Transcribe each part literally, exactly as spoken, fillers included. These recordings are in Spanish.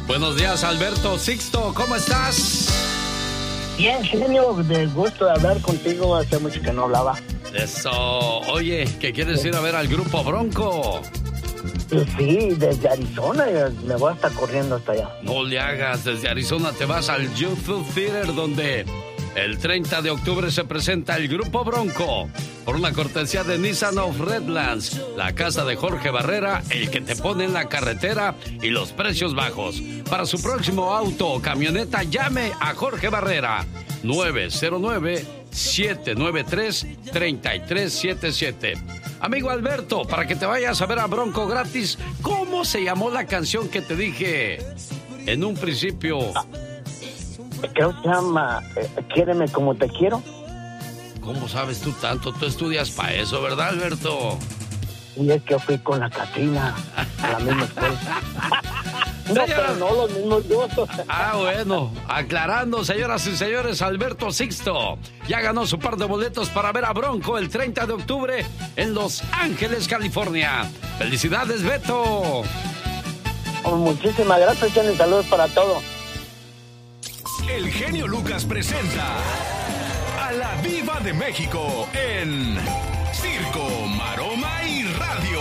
Buenos días, Alberto Sixto, ¿cómo estás? Bien, genio, de gusto de hablar contigo, hace mucho que no hablaba. Eso, oye, ¿qué quieres ir a ver al grupo Bronco? Sí, desde Arizona, me voy a estar corriendo hasta allá. No le hagas, desde Arizona te vas al YouTube Theater, donde el treinta de octubre se presenta el grupo Bronco, por una cortesía de Nissan of Redlands, la casa de Jorge Barrera, el que te pone en la carretera y los precios bajos. Para su próximo auto o camioneta, llame a Jorge Barrera, nueve cero nueve, siete nueve tres, tres tres siete siete. Amigo Alberto, para que te vayas a ver a Bronco gratis, ¿cómo se llamó la canción que te dije en un principio? Ah, creo que se llama eh, Quiéreme como te quiero. ¿Cómo sabes tú tanto? Tú estudias para eso, ¿verdad, Alberto? Y es que fui con la Catrina a la misma escuela. No, pero no los mismos gustos. Ah, bueno. Aclarando, señoras y señores, Alberto Sixto ya ganó su par de boletos para ver a Bronco el treinta de octubre en Los Ángeles, California. ¡Felicidades, Beto! Oh, muchísimas gracias, Jenny. Saludos para todos. El genio Lucas presenta a la Diva de México en Circo, Maroma y Radio.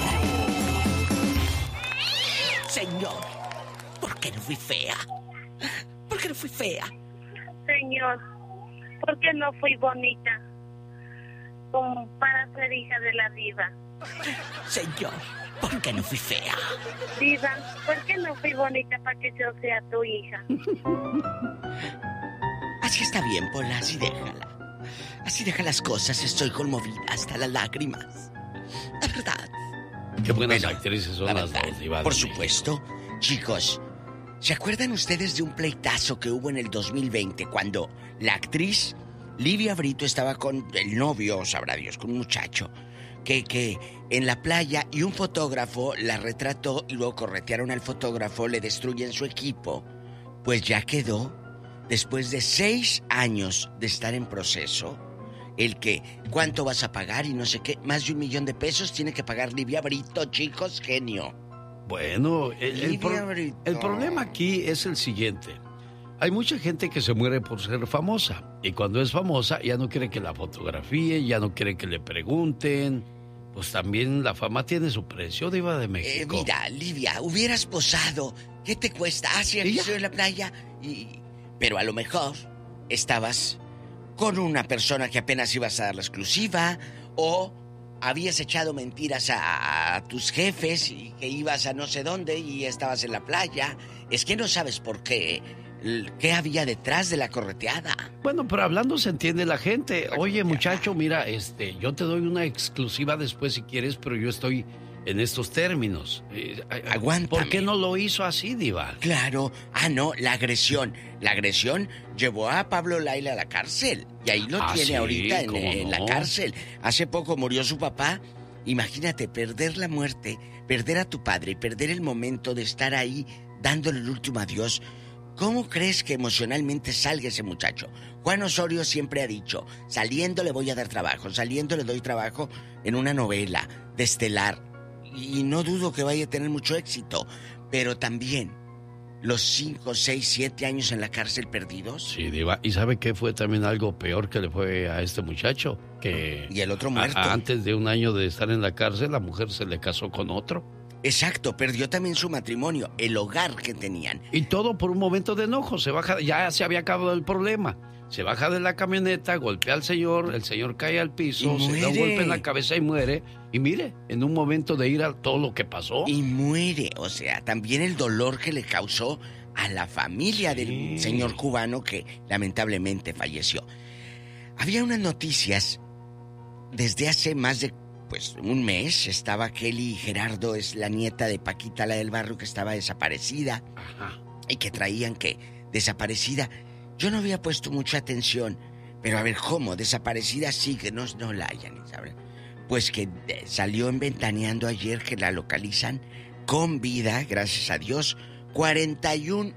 Señor, ¿por qué no fui fea? ¿Por qué no fui fea? Señor, ¿por qué no fui bonita como para ser hija de la diva? Señor, ¿por qué no fui fea? Diva, ¿por qué no fui bonita para que yo sea tu hija? Así está bien, Pola, así déjala. Así deja las cosas, estoy conmovida hasta las lágrimas. La verdad. Qué buenas Bueno, actrices son la las verdad, dos, Diva de por México. supuesto. Chicos, ¿se acuerdan ustedes de un pleitazo que hubo en el dos mil veinte cuando la actriz Livia Brito estaba con el novio, sabrá Dios, con un muchacho que, que en la playa y un fotógrafo la retrató y luego corretearon al fotógrafo, le destruyen su equipo? Pues ya quedó, después de seis años de estar en proceso, el que cuánto vas a pagar y no sé qué, más de un millón de pesos tiene que pagar Livia Brito, chicos, genio. Bueno, el, el, pro- el problema aquí es el siguiente. Hay mucha gente que se muere por ser famosa. Y cuando es famosa ya no quiere que la fotografíe, ya no quiere que le pregunten. Pues también la fama tiene su precio, Diva de México. Eh, mira, Livia, hubieras posado. ¿Qué te cuesta? Ah, sí, aquí estoy en la playa. Y... Pero a lo mejor estabas con una persona que apenas ibas a dar la exclusiva, o habías echado mentiras a, a tus jefes y que ibas a no sé dónde y estabas en la playa. Es que no sabes por qué, qué había detrás de la correteada. Bueno, pero hablando se entiende la gente. Oye, muchacho, mira, este, yo te doy una exclusiva después si quieres, pero yo estoy en estos términos. Eh, Aguántame. ¿Por qué no lo hizo así, Diva? Claro. Ah, no, la agresión. La agresión llevó a Pablo Laila a la cárcel. Y ahí lo ah, tiene sí, ahorita en, en no? la cárcel. Hace poco murió su papá. Imagínate, perder la muerte, perder a tu padre, perder el momento de estar ahí dándole el último adiós. ¿Cómo crees que emocionalmente salga ese muchacho? Juan Osorio siempre ha dicho, saliendo le voy a dar trabajo, saliendo le doy trabajo en una novela de Estelar. Y no dudo que vaya a tener mucho éxito, pero también los cinco, seis, siete años en la cárcel perdidos. Sí, Diva. ¿Y sabe qué fue también algo peor que le fue a este muchacho? Que y el otro muerto. A, antes de un año de estar en la cárcel, la mujer se le casó con otro. Exacto, perdió también su matrimonio, el hogar que tenían. Y todo por un momento de enojo. Se baja, ya se había acabado el problema. Se baja de la camioneta, golpea al señor, el señor cae al piso, se da un golpe en la cabeza y muere. Y mire, en un momento de ira todo lo que pasó. Y muere, o sea, también el dolor que le causó a la familia sí. del señor cubano que lamentablemente falleció. Había unas noticias desde hace más de pues un mes. Estaba Kelly Gerardo, es la nieta de Paquita, la del barrio, que estaba desaparecida. Ajá. Y que traían que desaparecida. Yo no había puesto mucha atención, pero a ver, ¿cómo? Desaparecida sí, que no, no la hayan, ¿saben? Pues que eh, salió en Ventaneando ayer que la localizan con vida, gracias a Dios. cuarenta y un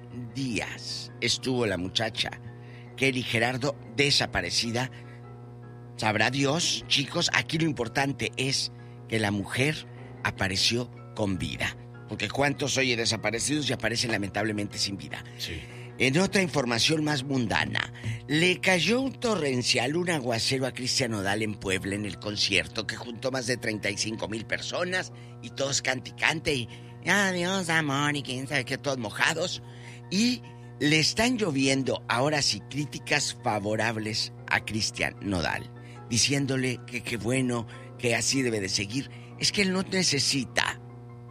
días estuvo la muchacha Kelly Gerardo desaparecida. Sabrá Dios, chicos, aquí lo importante es que la mujer apareció con vida. porque cuántos oye desaparecidos y aparecen lamentablemente sin vida. Sí. En otra información más mundana, le cayó un torrencial, un aguacero a Cristian Nodal en Puebla en el concierto que juntó más de treinta y cinco mil personas y todos cante y cante y adiós amor y quién sabe qué, todos mojados. Y le están lloviendo ahora sí críticas favorables a Cristian Nodal, diciéndole que qué bueno, que así debe de seguir. Es que él no necesita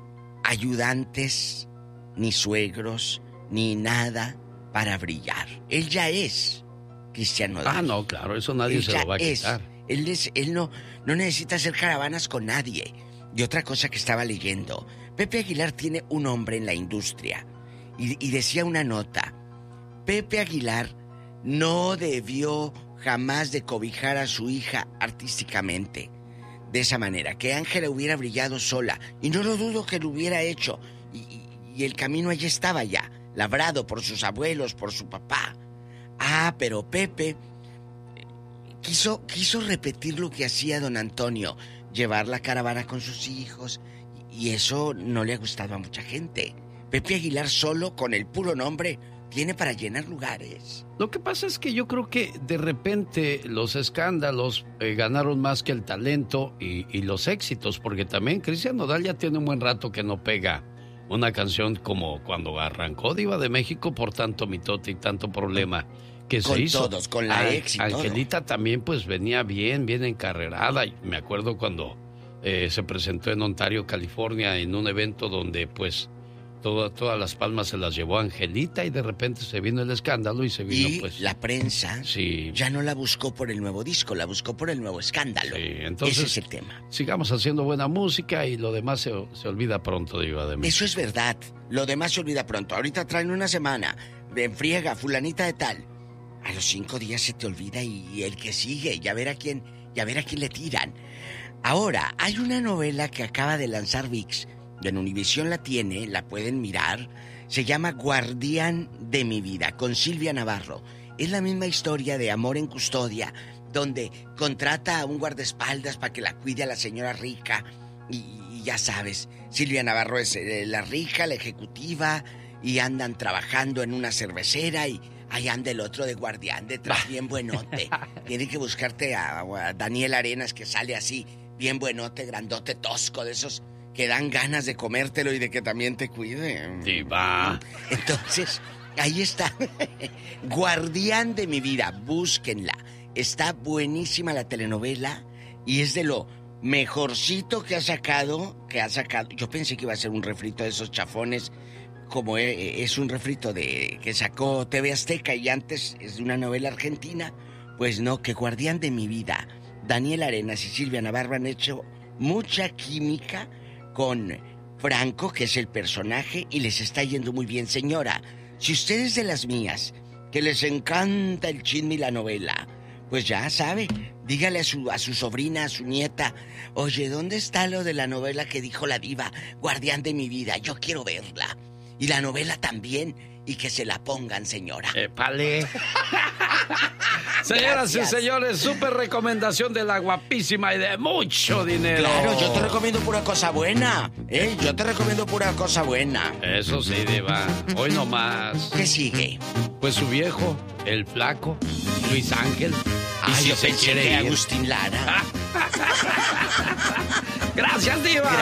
ayudantes, ni suegros, ni nada para brillar. Él ya es Cristian Nodal. Ah, no, claro, eso nadie él se lo va a quitar. Es. Él, es, él no, no necesita hacer caravanas con nadie. Y otra cosa que estaba leyendo, Pepe Aguilar tiene un hombre en la industria. Y, y decía una nota, Pepe Aguilar no debió jamás de cobijar a su hija artísticamente. De esa manera, que Ángela hubiera brillado sola. Y no lo dudo que lo hubiera hecho. Y, y, y el camino allí estaba ya, labrado por sus abuelos, por su papá. Ah, pero Pepe quiso, quiso repetir lo que hacía don Antonio, llevar la caravana con sus hijos, y eso no le ha gustado a mucha gente. Pepe Aguilar solo, con el puro nombre, tiene para llenar lugares. Lo que pasa es que yo creo que de repente los escándalos eh, ganaron más que el talento y, y los éxitos, porque también Cristian Nodal ya tiene un buen rato que no pega una canción como cuando arrancó Diva de México por tanto mitote y tanto problema que con se hizo. Con todos, con la An- ex y Angelita todo. También pues venía bien, bien encarrerada. Y me acuerdo cuando eh, se presentó en Ontario, California, en un evento donde pues Todo, todas las palmas se las llevó Angelita y de repente se vino el escándalo y se vino y pues... la prensa sí. ya no la buscó por el nuevo disco, la buscó por el nuevo escándalo. Sí, entonces, ese es el tema. Sigamos haciendo buena música y lo demás se, se olvida pronto, Diva de México. Eso es verdad, lo demás se olvida pronto. Ahorita traen una semana, de friega, fulanita de tal. A los cinco días se te olvida y el que sigue, ya ver a quién, ya ver a quién le tiran. Ahora, hay una novela que acaba de lanzar ViX, en Univisión la tiene, la pueden mirar. Se llama Guardián de mi vida, con Silvia Navarro. Es la misma historia de Amor en Custodia, donde contrata a un guardaespaldas para que la cuide a la señora rica. Y, y ya sabes, Silvia Navarro es eh, la rica, la ejecutiva, y andan trabajando en una cervecera y ahí anda el otro de guardián detrás, bien buenote. Tiene que buscarte a, a Daniel Arenas, que sale así, bien buenote, grandote, tosco, de esos que dan ganas de comértelo y de que también te cuide. Diva. Entonces, ahí está. Guardián de mi vida, búsquenla. Está buenísima la telenovela y es de lo mejorcito que ha sacado, que ha sacado. Yo pensé que iba a ser un refrito de esos chafones, como es un refrito de que sacó T V Azteca y antes es de una novela argentina. Pues no, que Guardián de mi vida. Daniel Arenas y Silvia Navarro han hecho mucha química con Franco, que es el personaje, y les está yendo muy bien. Señora, si usted es de las mías, que les encanta el chisme y la novela, pues ya sabe, dígale a su, a su sobrina, a su nieta, oye, ¿dónde está lo de la novela que dijo la diva, Guardián de mi vida? Yo quiero verla. Y la novela también, y que se la pongan, señora. ¡Épale! Señoras y señores, súper recomendación de la guapísima y de mucho dinero. Claro, yo te recomiendo pura cosa buena, ¿eh? Yo te recomiendo pura cosa buena. Eso sí, Diva. Hoy no más. ¿Qué sigue? Pues su viejo, el flaco, Luis Ángel. Ay, y si yo se pensé quiere que ir. Agustín Lara. Gracias, Diva.